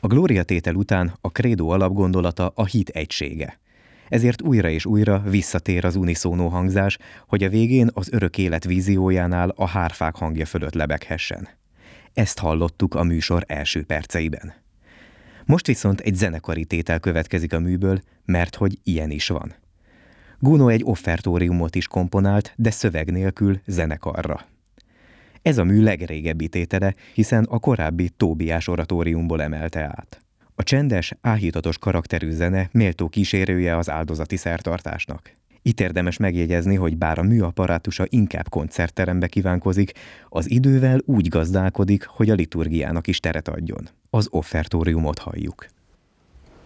A glóriatétel után a krédó alapgondolata a hit egysége. Ezért újra és újra visszatér az uniszónó hangzás, hogy a végén az örök élet víziójánál a hárfák hangja fölött lebeghessen. Ezt hallottuk a műsor első perceiben. Most viszont egy zenekari tétel következik a műből, mert hogy ilyen is van. Gounod egy offertóriumot is komponált, de szöveg nélkül zenekarra. Ez a mű legrégebbi tétele, hiszen a korábbi Tóbiás oratóriumból emelte át. A csendes, áhítatos karakterű zene méltó kísérője az áldozati szertartásnak. Itt érdemes megjegyezni, hogy bár a műapparátusa inkább koncertterembe kívánkozik, az idővel úgy gazdálkodik, hogy a liturgiának is teret adjon. Az offertóriumot halljuk.